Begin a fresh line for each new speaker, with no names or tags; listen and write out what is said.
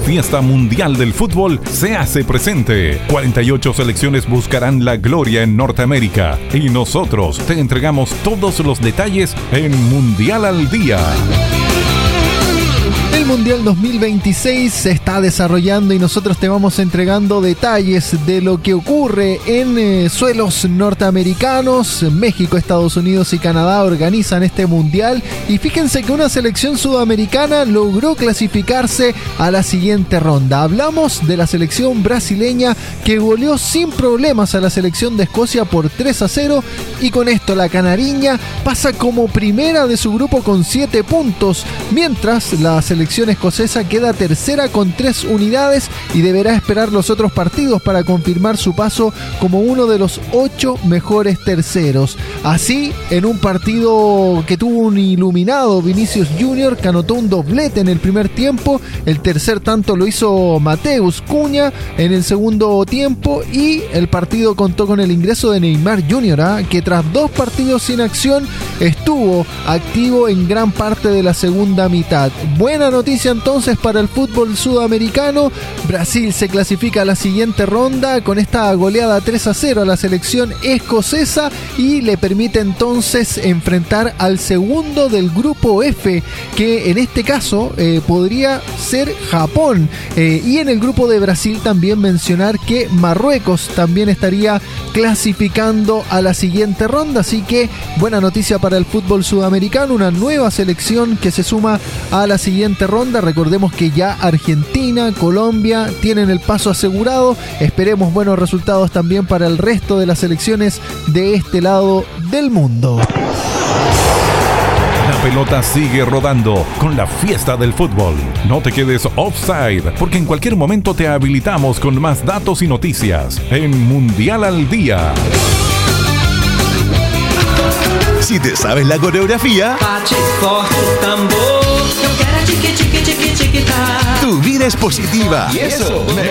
fiesta mundial del fútbol se hace presente. 48 selecciones buscarán la gloria en Norteamérica y nosotros te entregamos todos los detalles en Mundial al Día.
El Mundial 2026 se está desarrollando y nosotros te vamos entregando detalles de lo que ocurre en suelos norteamericanos. México, Estados Unidos y Canadá organizan este Mundial y fíjense que una selección sudamericana logró clasificarse a la siguiente ronda. Hablamos de la selección brasileña que goleó sin problemas a la selección de Escocia por 3-0 y con esto la canariña pasa como primera de su grupo con 7 puntos, mientras la selección escocesa queda tercera con 3 unidades y deberá esperar los otros partidos para confirmar su paso como uno de los 8 mejores terceros. Así, en un partido que tuvo un iluminado Vinicius Junior, que anotó un doblete en el primer tiempo, el tercer tanto lo hizo Mateus Cunha en el segundo tiempo y el partido contó con el ingreso de Neymar Jr., que tras 2 partidos sin acción estuvo activo en gran parte de la segunda mitad. Buena noticia entonces para el fútbol sudamericano. Brasil se clasifica a la siguiente ronda con esta goleada 3-0 a la selección escocesa y le permite entonces enfrentar al segundo del grupo F, que en este caso podría ser Japón. Y en el grupo de Brasil también mencionar que Marruecos también estaría clasificando a la siguiente ronda, así que buena noticia para el fútbol sudamericano, una nueva selección que se suma a la siguiente ronda. Recordemos que ya Argentina, Colombia tienen el paso asegurado. Esperemos buenos resultados también para el resto de las selecciones de este lado del mundo.
La pelota sigue rodando con la fiesta del fútbol. No te quedes offside, porque en cualquier momento te habilitamos con más datos y noticias en Mundial al Día.
Si te sabes la coreografía, tu vida es positiva.
¿Y eso?